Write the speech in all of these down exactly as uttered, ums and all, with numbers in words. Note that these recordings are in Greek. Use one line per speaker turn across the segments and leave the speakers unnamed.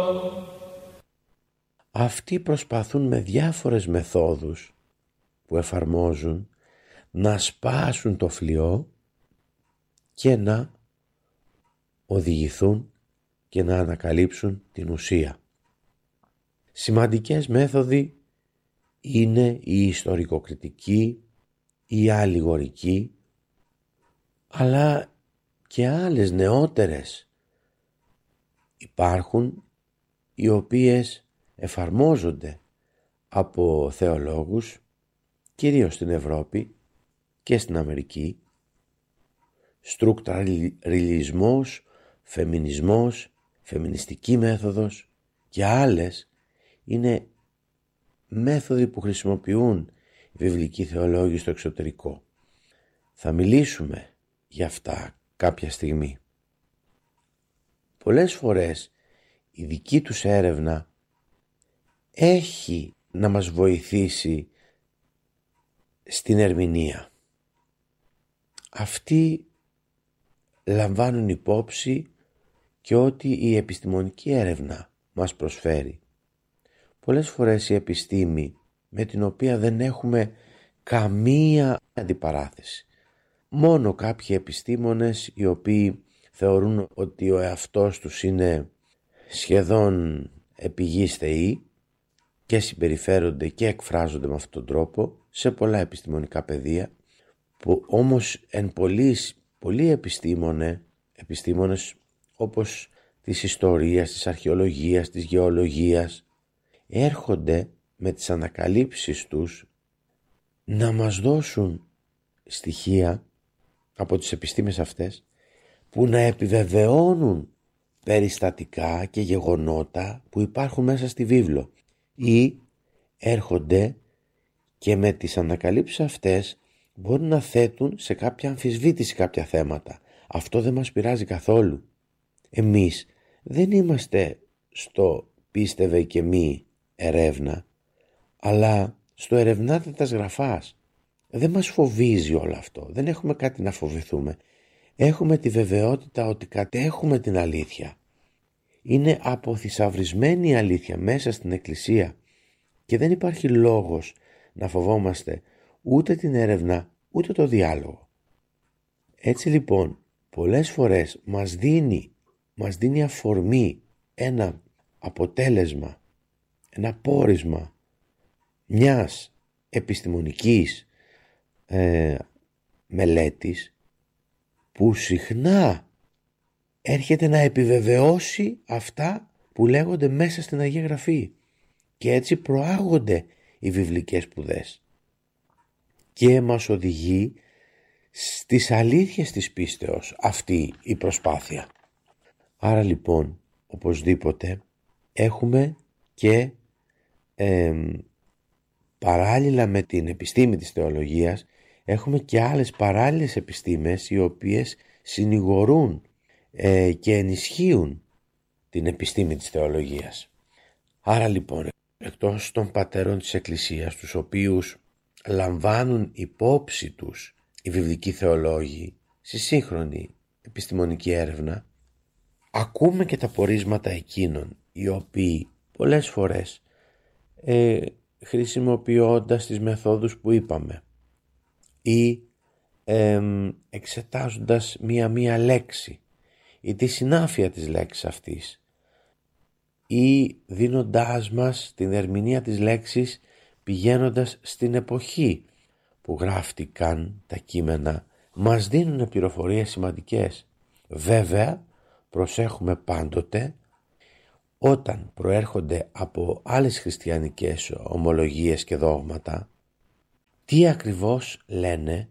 Αυτοί προσπαθούν με διάφορες μεθόδους που εφαρμόζουν να σπάσουν το φλοιό και να οδηγηθούν και να ανακαλύψουν την ουσία. Σημαντικές μέθοδοι είναι η ιστορικοκριτική, η αλληγορική, αλλά και άλλες νεότερες υπάρχουν, οι οποίες εφαρμόζονται από θεολόγους, κυρίως στην Ευρώπη και στην Αμερική. Στρουκτουραλισμός, φεμινισμός, φεμινιστική μέθοδος και άλλες είναι μέθοδοι που χρησιμοποιούν οι βιβλικοί θεολόγοι στο εξωτερικό. Θα μιλήσουμε για αυτά κάποια στιγμή. Πολλές φορές η δική τους έρευνα έχει να μας βοηθήσει στην ερμηνεία. Αυτοί λαμβάνουν υπόψη και ότι η επιστημονική έρευνα μας προσφέρει. Πολλές φορές η επιστήμη, με την οποία δεν έχουμε καμία αντιπαράθεση. Μόνο κάποιοι επιστήμονες οι οποίοι θεωρούν ότι ο εαυτός τους είναι σχεδόν επιγείς θεοί και συμπεριφέρονται και εκφράζονται με αυτόν τον τρόπο σε πολλά επιστημονικά πεδία, που όμως εν πολλοίς, πολλοί επιστήμονε, επιστήμονες όπως της ιστορίας, της αρχαιολογίας, της γεωλογίας, έρχονται με τις ανακαλύψεις τους να μας δώσουν στοιχεία από τις επιστήμες αυτές που να επιβεβαιώνουν περιστατικά και γεγονότα που υπάρχουν μέσα στη βίβλο, ή έρχονται και με τις ανακαλύψεις αυτές μπορούν να θέτουν σε κάποια αμφισβήτηση κάποια θέματα. Αυτό δεν μας πειράζει καθόλου. Εμείς δεν είμαστε στο πίστευε και μη ερεύνα, αλλά στο ερευνάτε τας γραφάς. Δεν μας φοβίζει όλο αυτό, δεν έχουμε κάτι να φοβηθούμε. Έχουμε τη βεβαιότητα ότι κατέχουμε την αλήθεια. Είναι αποθυσαυρισμένη η αλήθεια μέσα στην Εκκλησία και δεν υπάρχει λόγος να φοβόμαστε ούτε την έρευνα ούτε το διάλογο. Έτσι λοιπόν πολλές φορές μας δίνει, μας δίνει αφορμή ένα αποτέλεσμα, ένα πόρισμα μιας επιστημονικής ε, μελέτης που συχνά έρχεται να επιβεβαιώσει αυτά που λέγονται μέσα στην Αγία Γραφή, και έτσι προάγονται οι βιβλικές σπουδές και μας οδηγεί στις αλήθειες της πίστεως αυτή η προσπάθεια. Άρα λοιπόν οπωσδήποτε έχουμε και ε, παράλληλα με την επιστήμη της θεολογίας έχουμε και άλλες παράλληλες επιστήμες οι οποίες συνηγορούν ε, και ενισχύουν την επιστήμη της θεολογίας. Άρα λοιπόν, εκτός των πατέρων της Εκκλησίας, τους οποίους λαμβάνουν υπόψη τους οι βιβλικοί θεολόγοι στη σύγχρονη επιστημονική έρευνα, ακούμε και τα πορίσματα εκείνων οι οποίοι πολλές φορές ε, χρησιμοποιώντας τις μεθόδους που είπαμε ή ε, εξετάζοντας μία-μία λέξη ή τη συνάφεια της λέξης αυτής ή δίνοντάς μας την ερμηνεία της λέξης πηγαίνοντας στην εποχή που γράφτηκαν τα κείμενα, μας δίνουν πληροφορίες σημαντικές. Βέβαια προσέχουμε πάντοτε όταν προέρχονται από άλλες χριστιανικές ομολογίες και δόγματα τι ακριβώς λένε,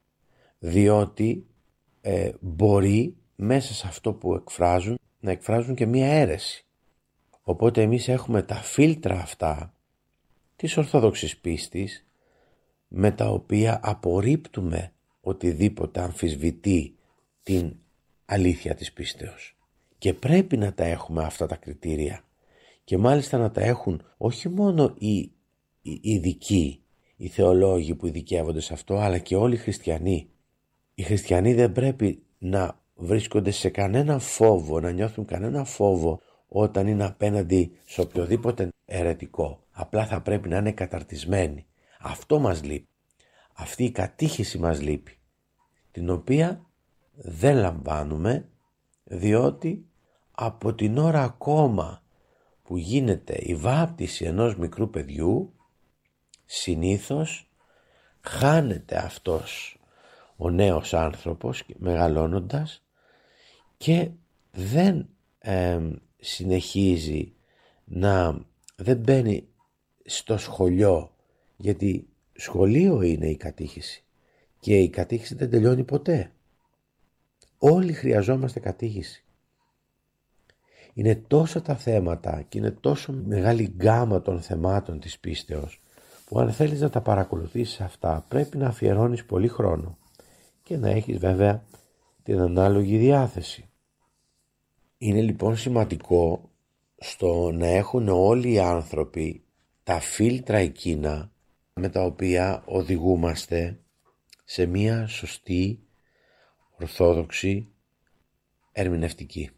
διότι ε, μπορεί μέσα σε αυτό που εκφράζουν να εκφράζουν και μία αίρεση. Οπότε εμείς έχουμε τα φίλτρα αυτά της ορθόδοξης πίστης με τα οποία απορρίπτουμε οτιδήποτε αμφισβητεί την αλήθεια της πίστεως. Και πρέπει να τα έχουμε αυτά τα κριτήρια και μάλιστα να τα έχουν όχι μόνο οι, οι ειδικοί, οι θεολόγοι που ειδικεύονται σε αυτό, αλλά και όλοι οι χριστιανοί. Οι χριστιανοί δεν πρέπει να βρίσκονται σε κανένα φόβο, να νιώθουν κανένα φόβο όταν είναι απέναντι σε οποιοδήποτε αιρετικό. Απλά θα πρέπει να είναι καταρτισμένοι. Αυτό μας λείπει. Αυτή η κατήχηση μας λείπει, την οποία δεν λαμβάνουμε, διότι από την ώρα ακόμα που γίνεται η βάπτιση ενός μικρού παιδιού, συνήθως χάνεται αυτός ο νέος άνθρωπος μεγαλώνοντας και δεν ε, συνεχίζει να δεν μπαίνει στο σχολείο, γιατί σχολείο είναι η κατήχηση και η κατήχηση δεν τελειώνει ποτέ. Όλοι χρειαζόμαστε κατήχηση. Είναι τόσα τα θέματα και είναι τόσο μεγάλη γκάμα των θεμάτων της πίστεως που αν θέλεις να τα παρακολουθήσεις αυτά πρέπει να αφιερώνεις πολύ χρόνο και να έχεις βέβαια την ανάλογη διάθεση. Είναι λοιπόν σημαντικό στο να έχουν όλοι οι άνθρωποι τα φίλτρα εκείνα με τα οποία οδηγούμαστε σε μία σωστή, ορθόδοξη ερμηνευτική.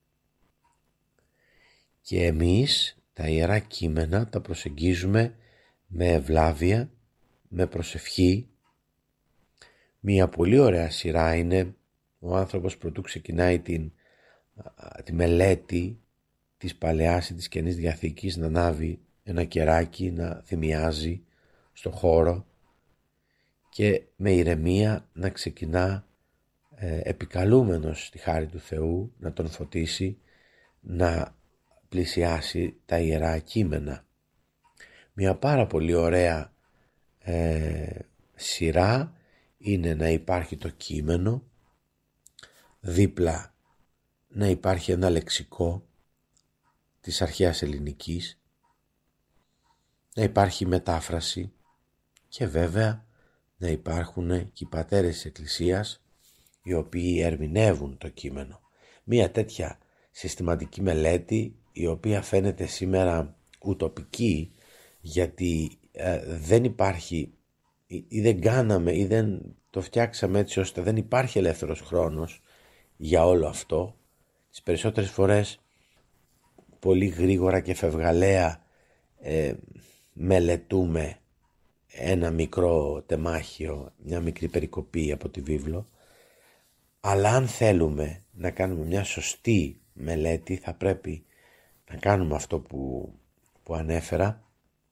Και εμείς τα Ιερά Κείμενα τα προσεγγίζουμε με ευλάβεια, με προσευχή. Μία πολύ ωραία σειρά είναι ο άνθρωπος προτού ξεκινάει την, τη μελέτη της Παλαιάς ή της Καινής Διαθήκης να ανάβει ένα κεράκι, να θυμιάζει στο χώρο και με ηρεμία να ξεκινά ε, επικαλούμενος στη χάρη του Θεού να τον φωτίσει, να πλησιάσει τα Ιερά Κείμενα. Μια πάρα πολύ ωραία ε, σειρά είναι να υπάρχει το κείμενο, δίπλα να υπάρχει ένα λεξικό της αρχαίας ελληνικής, να υπάρχει μετάφραση και βέβαια να υπάρχουν και οι πατέρες της Εκκλησίας οι οποίοι ερμηνεύουν το κείμενο. Μία τέτοια συστηματική μελέτη η οποία φαίνεται σήμερα ουτοπική, γιατί ε, δεν υπάρχει ή, ή δεν κάναμε ή δεν το φτιάξαμε έτσι ώστε δεν υπάρχει ελεύθερος χρόνος για όλο αυτό. Τις περισσότερες φορές πολύ γρήγορα και φευγαλέα ε, μελετούμε ένα μικρό τεμάχιο, μια μικρή περικοπή από τη βίβλο, αλλά αν θέλουμε να κάνουμε μια σωστή μελέτη θα πρέπει να κάνουμε αυτό που, που ανέφερα,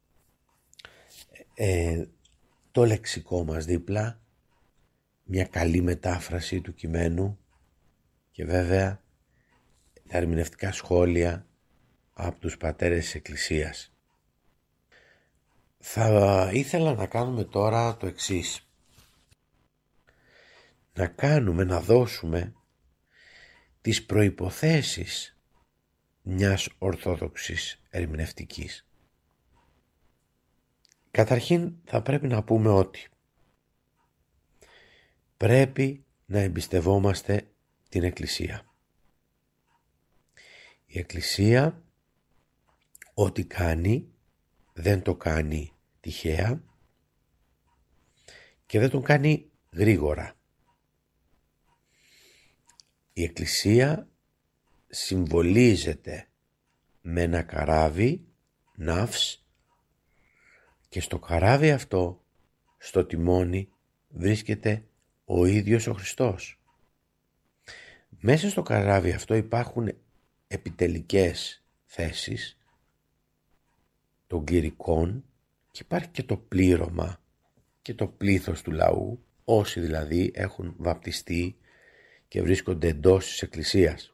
ε, το λεξικό μας δίπλα, μια καλή μετάφραση του κειμένου και βέβαια τα ερμηνευτικά σχόλια από τους πατέρες της Εκκλησίας. Θα ήθελα να κάνουμε τώρα το εξής. Να κάνουμε, να δώσουμε τις προϋποθέσεις μιας ορθόδοξης ερμηνευτικής. Καταρχήν θα πρέπει να πούμε ότι πρέπει να εμπιστευόμαστε την Εκκλησία. Η Εκκλησία ό,τι κάνει δεν το κάνει τυχαία και δεν τον κάνει γρήγορα. Η Εκκλησία συμβολίζεται με ένα καράβι, ναύς, και στο καράβι αυτό, στο τιμόνι, βρίσκεται ο ίδιος ο Χριστός. Μέσα στο καράβι αυτό υπάρχουν επιτελικές θέσεις των κληρικών και υπάρχει και το πλήρωμα και το πλήθος του λαού, όσοι δηλαδή έχουν βαπτιστεί και βρίσκονται εντός της Εκκλησίας.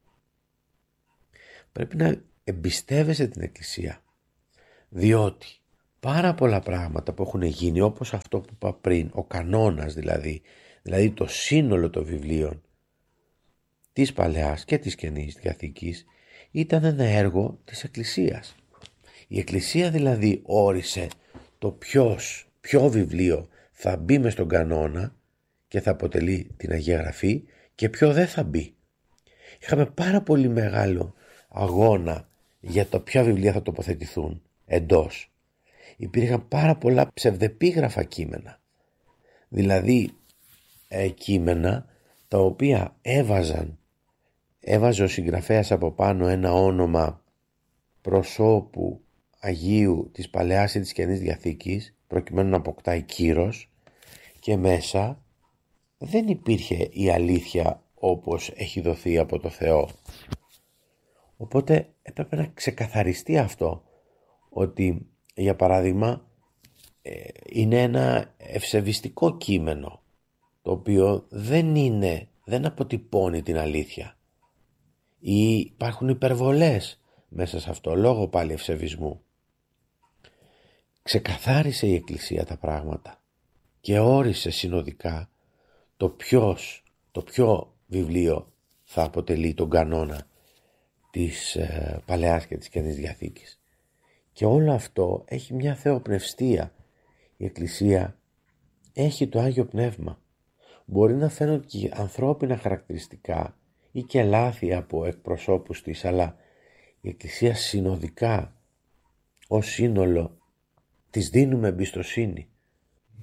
Πρέπει να εμπιστεύεσαι την Εκκλησία, διότι πάρα πολλά πράγματα που έχουν γίνει, όπως αυτό που είπα πριν, ο κανόνας δηλαδή, δηλαδή το σύνολο των βιβλίων της Παλαιάς και της Καινής Διαθήκης, ήταν ένα έργο της Εκκλησίας. Η Εκκλησία δηλαδή όρισε το ποιος, ποιο βιβλίο θα μπει μες στον κανόνα και θα αποτελεί την Αγία Γραφή και ποιο δεν θα μπει. Είχαμε πάρα πολύ μεγάλο αγώνα για το ποια βιβλία θα τοποθετηθούν εντός. Υπήρχαν πάρα πολλά ψευδεπίγραφα κείμενα, δηλαδή ε, κείμενα τα οποία έβαζαν έβαζε ο συγγραφέας από πάνω ένα όνομα προσώπου Αγίου της Παλαιάς ή της Καινής Διαθήκης προκειμένου να αποκτάει κύρος, και μέσα δεν υπήρχε η αλήθεια όπως έχει δοθεί από το Θεό. Οπότε έπρεπε να ξεκαθαριστεί αυτό, ότι για παράδειγμα είναι ένα ευσεβιστικό κείμενο το οποίο δεν είναι, δεν αποτυπώνει την αλήθεια, ή υπάρχουν υπερβολές μέσα σε αυτό λόγω πάλι ευσεβισμού. Ξεκαθάρισε η Εκκλησία τα πράγματα και όρισε συνοδικά το ποιος, το ποιο βιβλίο θα αποτελεί τον κανόνα της ε, Παλαιάς και της Καινής Διαθήκης. Και όλο αυτό έχει μια θεοπνευστία. Η Εκκλησία έχει το Άγιο Πνεύμα. Μπορεί να φαίνονται και ανθρώπινα χαρακτηριστικά ή και λάθη από εκπροσώπους της, αλλά η Εκκλησία συνοδικά ως σύνολο της δίνουμε εμπιστοσύνη.